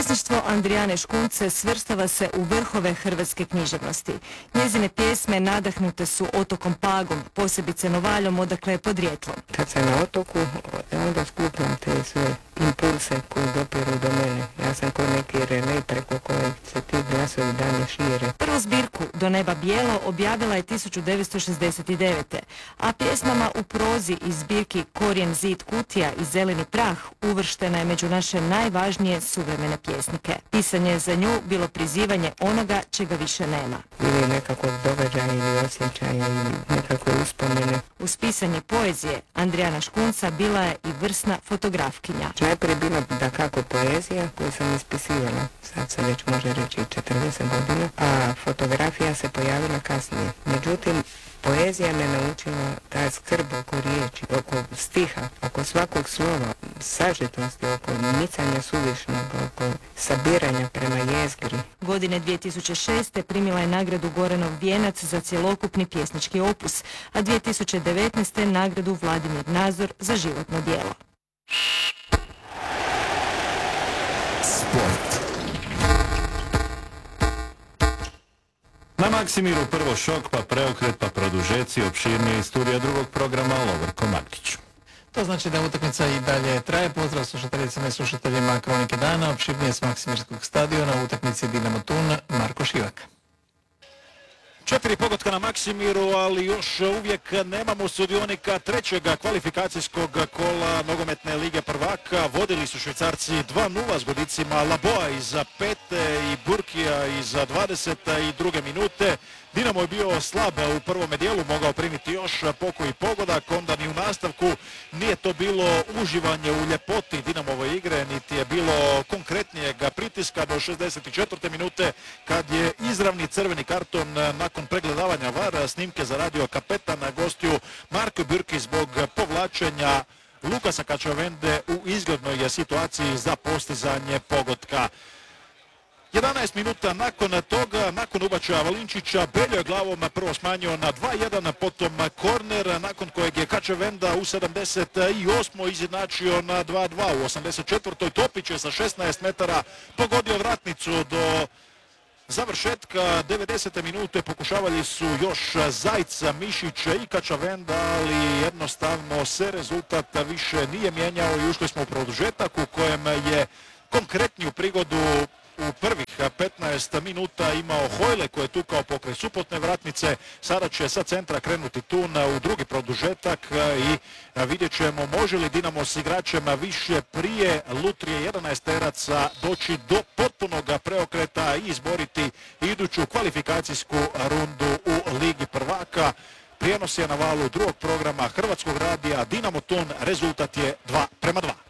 Pjesništvo Andrijane Škunce svrstava se u vrhove hrvatske književnosti. Njezine pjesme nadahnute su otokom Pagom, posebice Novaljom, odakle je podrijetlo. Kad sam na otoku, onda skupljam te sve impulse koji dopiru do mene. Ja sam ko neki relej preko kojeg se ti glasovi dalje šire. Prvu zbirku Do neba bijelo objavila je 1969. A pjesmama u prozi iz zbirki Korijen, zid, kutija i Zeleni prah uvrštena je među naše najvažnije suvremene pjesnike. Pisanje je za nju bilo prizivanje onoga čega više nema. Ili nekakvog događaja ili osjećaja ili nekakve uspomene. Uz pisanje poezije Andrijana Škunca bila je i vrsna fotografkinja. Najprije bila dakako poezija koju sam ispisivala, sad se već može reći 40 godina, a fotografija se pojavila kasnije. Međutim, poezija me naučila ta skrb oko riječi, oko stiha, oko svakog slova, sažetosti, oko micanja suvišnog, oko sabiranja prema jezgri. Godine 2006. primila je nagradu Goranov vijenac za cjelokupni pjesnički opus, a 2019. nagradu Vladimir Nazor za životno djelo. Sport. Na Maksimiru prvo šok, pa preokret, pa produžeci, opširnije istorija drugog programa Lovorko Markić. To znači da utakmica i dalje traje. Pozdrav slušateljicama i slušateljima Kronike dana, opširnije s Maksimirskog stadiona u utakmici Dinamo Thun, Marko Šivak. 4 pogotka na Maksimiru, ali još uvijek nemamo sudionika trećeg kvalifikacijskog kola nogometne lige prvaka. Vodili su Švicarci 2:0 s godicima Laboa iz 5. i Burkija iz 22. minute. Dinamo je bio slab u prvome dijelu, mogao primiti još pokoji pogodak, onda ni u nastavku nije to bilo uživanje u ljepoti Dinamove igre, niti je bilo konkretnijeg pritiska do 64. minute kad je izravni crveni karton nakon pregledavanja VAR snimke zaradio kapetan gostiju Marko Burki zbog povlačenja Lukasa Kačavende u izglednoj situaciji za postizanje pogotka. 11 minuta nakon toga, nakon ubačaja Valinčića, Beljo je glavom prvo smanjio na 2:1, potom korner, nakon kojeg je Kačavenda u 78. izjednačio na 2:2. U 84. Topić je sa 16 metara pogodio vratnicu do završetka 90. minute. Pokušavali su još Zajca, Mišića i Kačavenda, ali jednostavno se rezultat više nije mijenjao i ušli smo u produžetak u kojem je konkretniju prigodu u prvih 15 minuta imao Hojle koji je tukao pokraj suprotne vratnice. Sada će sa centra krenuti Thun u drugi produžetak i vidjet ćemo može li Dinamo s igračem više prije lutrije 11-teraca doći do potpunog preokreta i izboriti iduću kvalifikacijsku rundu u Ligi prvaka. Prijenos je na valu drugog programa Hrvatskog radija Dinamo Thun, rezultat je 2:2.